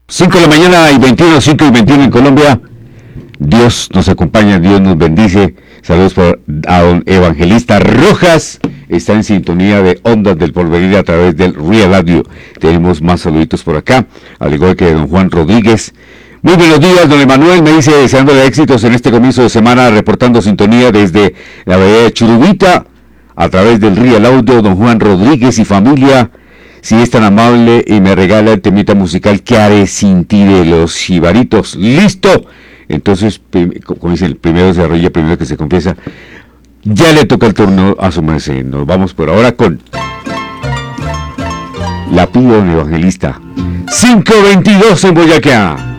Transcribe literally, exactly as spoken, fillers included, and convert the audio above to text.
cinco de la mañana y veintiuno, cinco y veintiuno en Colombia. Dios nos acompaña, Dios nos bendice. Saludos por a don Evangelista Rojas. Está en sintonía de Ondas del Porvenir a través del Real Radio. Tenemos más saluditos por acá, al igual que don Juan Rodríguez. Muy buenos días, don Emanuel. Me dice deseándole éxitos en este comienzo de semana, reportando sintonía desde la bahía de Churubita a través del Real Audio. Don Juan Rodríguez y familia, si es tan amable y me regala el temita musical ¿Qué haré sin ti? De los Jibaritos. ¡Listo! Entonces, como dicen, el primero se arrolla, primero que se confiesa. Ya le toca el turno a su merced. Nos vamos por ahora con La pido, don Evangelista. cinco veintidós en Boyacá.